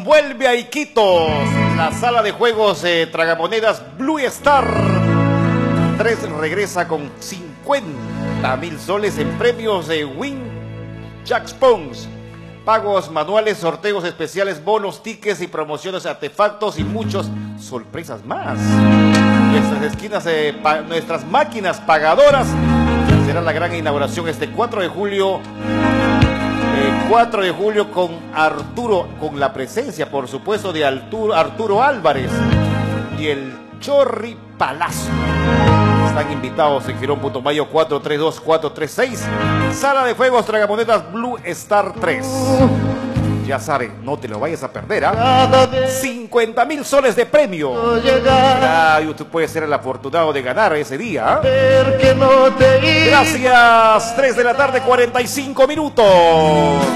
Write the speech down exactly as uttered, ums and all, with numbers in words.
vuelve a Iquitos. La sala de juegos eh, Tragamonedas Blue Star tres regresa con cincuenta mil soles en premios de Win Jack Spons. Pagos manuales, sorteos especiales, bonos, tickets y promociones, artefactos y muchas sorpresas más. Nuestras esquinas, eh, pa, nuestras máquinas pagadoras. Será la gran inauguración este cuatro de julio. Eh, cuatro de julio con Arturo, con la presencia, por supuesto, de Arturo, Arturo Álvarez y el Chorri Palacio. Están invitados en Girón Putumayo cuatro tres dos cuatro tres seis. Sala de juegos Tragamonedas Blue Star tres. Ya saben, no te lo vayas a perder, ¿ah? cincuenta mil soles de premio. Ah, tú puedes ser el afortunado de ganar ese día. ¿Ah? Gracias. tres de la tarde, cuarenta y cinco minutos.